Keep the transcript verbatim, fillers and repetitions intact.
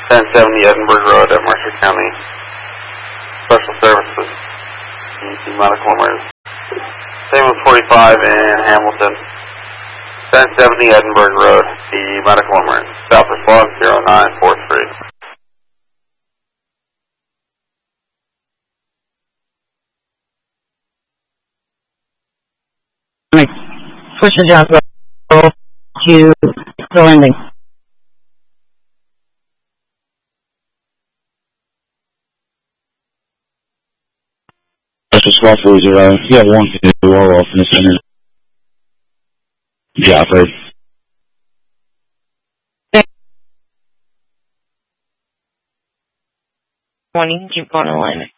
ten seventy Edinburgh Road at Mercer County. Special Services. Medical emergency. Same with forty-five in Hamilton. ten seventy Edinburgh Road, the medical emergency. South response zero nine four three. Push the down to the landing. Special Squad four zero. Yeah, one two are off in the center. Joffrey. One, you can keep going to landing.